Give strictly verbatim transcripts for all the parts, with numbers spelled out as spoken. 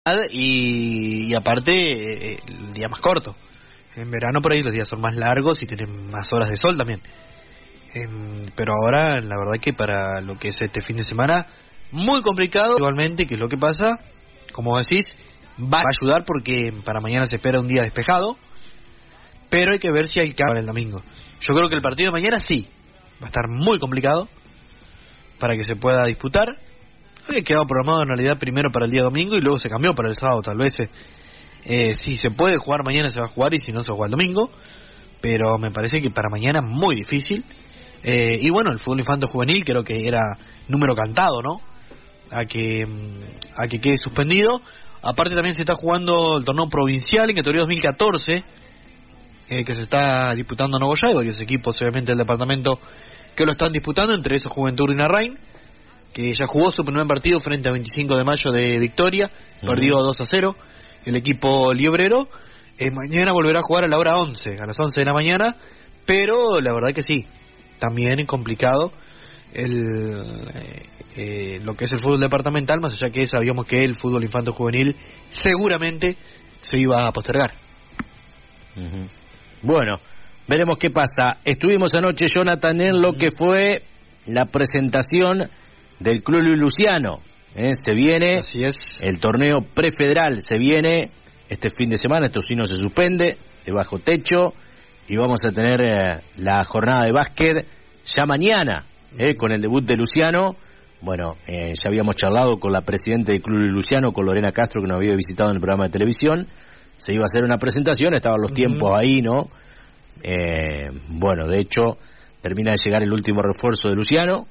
y, y aparte eh, el día más corto. En verano por ahí los días son más largos y tienen más horas de sol también. Eh, pero ahora la verdad que para lo que es este fin de semana, muy complicado igualmente, que es lo que pasa, como decís, va a ayudar porque para mañana se espera un día despejado, pero hay que ver si hay cambio para el domingo. Yo creo que el partido de mañana sí, va a estar muy complicado para que se pueda disputar. Había quedado programado en realidad primero para el día domingo y luego se cambió para el sábado, tal vez. Eh, eh, si se puede jugar mañana se va a jugar y si no se va a jugar el domingo, pero me parece que para mañana muy difícil. Eh, y bueno, el fútbol infantil juvenil creo que era número cantado, ¿no? A que, a que quede suspendido. Aparte también se está jugando el torneo provincial en categoría dos mil catorce, eh, que se está disputando en Nogoyá. Hay varios equipos, obviamente, del departamento que lo están disputando, entre esos Juventud Rinarrain, que ya jugó su primer partido frente a veinticinco de mayo de Victoria, uh-huh. Perdió dos a cero el equipo liebrero. Eh, mañana volverá a jugar a la hora once, a las once de la mañana, pero la verdad que sí, también es complicado el eh, eh, lo que es el fútbol departamental, más allá que sabíamos que el fútbol infantil juvenil seguramente se iba a postergar. Uh-huh. Bueno, veremos qué pasa. Estuvimos anoche, Jonathan, en lo que fue la presentación del Club Luis Luciano. ¿eh? Se viene, así es, el torneo prefederal se viene este fin de semana. Esto sí no se suspende, de bajo techo, y vamos a tener eh, la jornada de básquet ya mañana, eh, con el debut de Luciano. Bueno, eh, ya habíamos charlado con la presidenta del Club Luis Luciano, con Lorena Castro, que nos había visitado en el programa de televisión. Se iba a hacer una presentación, estaban los uh-huh. tiempos ahí, ¿no? Eh, bueno, de hecho, termina de llegar el último refuerzo de Luciano.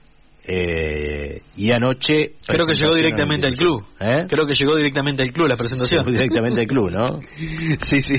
Eh, y anoche creo que llegó directamente al club. ¿Eh? Creo que llegó directamente al club la presentación. Llegó directamente al club, ¿no? Sí, sí.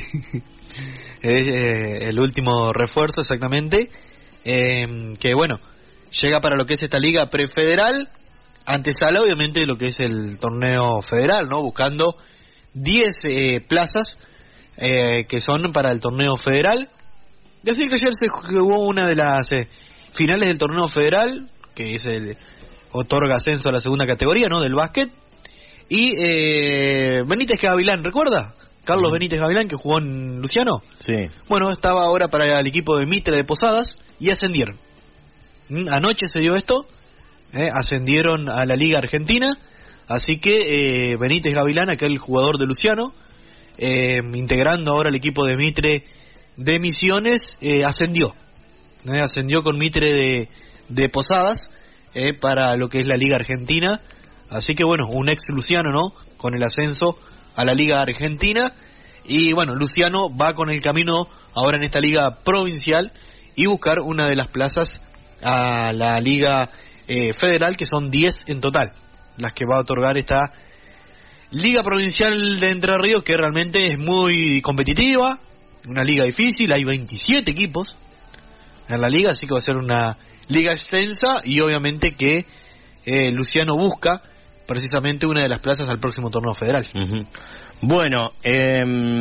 Es eh, el último refuerzo, exactamente. Eh, que bueno, llega para lo que es esta liga prefederal, antesala obviamente lo que es el torneo federal, ¿no? Buscando diez eh, plazas eh, que son para el torneo federal. Decir que ayer se jugó una de las eh, finales del torneo federal, que es el otorga ascenso a la segunda categoría, ¿no? Del básquet. Y eh, Benítez Gavilán, ¿recuerda? Carlos uh-huh. Benítez Gavilán, que jugó en Luciano. Sí. Bueno, estaba ahora para el equipo de Mitre de Posadas y ascendieron. ¿Mm? Anoche se dio esto, eh, ascendieron a la Liga Argentina, así que eh, Benítez Gavilán, aquel jugador de Luciano, eh, integrando ahora el equipo de Mitre de Misiones, eh, ascendió. Eh, ascendió con Mitre de de Posadas eh, para lo que es la Liga Argentina, así que bueno, un ex Luciano, ¿no? Con el ascenso a la Liga Argentina, y bueno, Luciano va con el camino ahora en esta Liga Provincial y buscar una de las plazas a la Liga eh, Federal, que son diez en total, las que va a otorgar esta Liga Provincial de Entre Ríos, que realmente es muy competitiva, una liga difícil, hay veintisiete equipos en la liga, así que va a ser una liga extensa y obviamente que eh, Luciano busca precisamente una de las plazas al próximo torneo federal. Uh-huh. Bueno, eh,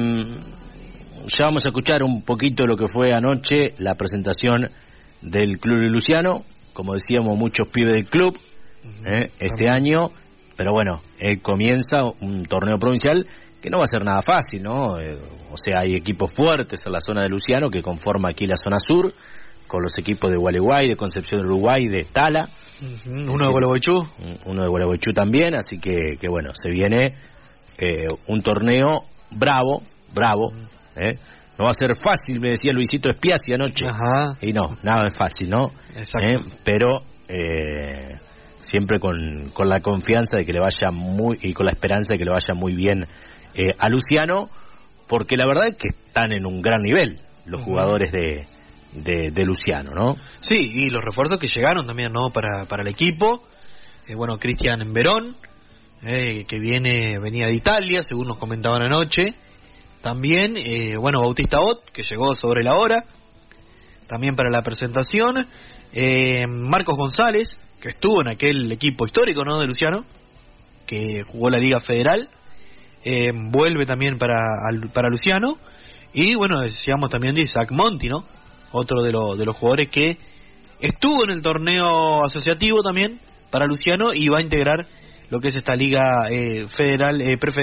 ya vamos a escuchar un poquito lo que fue anoche la presentación del Club Luciano. Como decíamos, muchos pibes del club uh-huh. eh, este También. año, pero bueno, eh, comienza un torneo provincial que no va a ser nada fácil, ¿no? Eh, o sea, hay equipos fuertes en la zona de Luciano que conforma aquí la zona sur, con los equipos de Gualeguay, de Concepción del Uruguay, de Tala. Uh-huh. Uno de Gualeguaychú. Uno de Gualeguaychú también, así que, que bueno, se viene eh, un torneo bravo, bravo. Uh-huh. ¿eh? No va a ser fácil, me decía Luisito Espiazzi anoche. Ajá. Y no, nada es fácil, ¿no? Exacto. ¿Eh? Pero eh, siempre con, con la confianza de que le vaya muy, y con la esperanza de que le vaya muy bien eh, a Luciano, porque la verdad es que están en un gran nivel los uh-huh. jugadores de De, de Luciano, ¿no? Sí, y los refuerzos que llegaron también, ¿no? Para, para el equipo. Eh, bueno, Cristian Verón, eh, que viene venía de Italia, según nos comentaban anoche. También, eh, bueno, Bautista Ott, que llegó sobre la hora, también para la presentación. Eh, Marcos González, que estuvo en aquel equipo histórico, ¿no? De Luciano, que jugó la Liga Federal. Eh, vuelve también para, para Luciano. Y bueno, decíamos también de Isaac Monti, ¿no? Otro de, lo, de los jugadores que estuvo en el torneo asociativo también para Luciano y va a integrar lo que es esta liga eh, federal, eh, prefederal.